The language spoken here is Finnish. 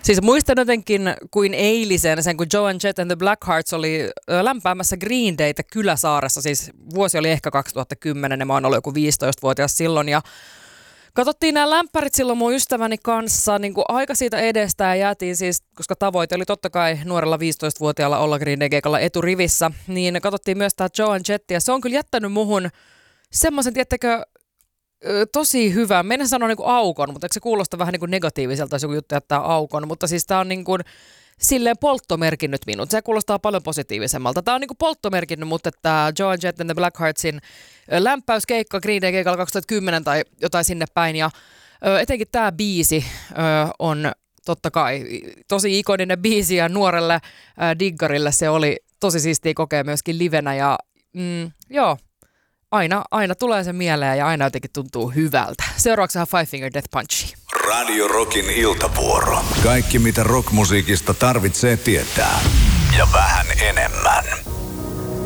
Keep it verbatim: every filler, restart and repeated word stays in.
Siis muistan jotenkin kuin eilisen sen, kun Joan Jett and the Blackhearts oli lämpäämässä Green Daytä Kyläsaaressa. Siis vuosi oli ehkä kaksituhattakymmenen ja mä oon ollut joku viisitoistavuotias silloin ja katsottiin nämä lämpärit silloin mun ystäväni kanssa, niin kuin aika siitä edestä ja jäätiin siis, koska tavoite oli totta kai nuorella viisitoistavuotiaalla olla Green Day-keikalla eturivissä, niin katsottiin myös tämä Joan Jett ja se on kyllä jättänyt muhun semmoisen, tiettäkö, tosi hyvä. Mä en sano niin kuin aukon, mutta eikö se kuulosta vähän niin kuin negatiiviselta, jos joku juttu jättää aukon, mutta siis tää on niin kuin silleen polttomerkinnyt minut. Se kuulostaa paljon positiivisemmalta. Tämä on niinku polttomerkinnyt, mutta että Joan Jett and the Blackheartsin lämpäyskeikka Green Day keikalla kaksituhattakymmenen tai jotain sinne päin. Ja ö, etenkin tämä biisi ö, on totta kai tosi ikoninen biisi ja nuorelle ö, diggarille se oli tosi siistiä kokea myöskin livenä. Ja mm, joo, aina, aina tulee se mieleen ja aina jotenkin tuntuu hyvältä. Seuraavaksi Five Finger Death Punch. Radio Rockin iltavuoro. Kaikki mitä rockmusiikista tarvitsee tietää. Ja vähän enemmän.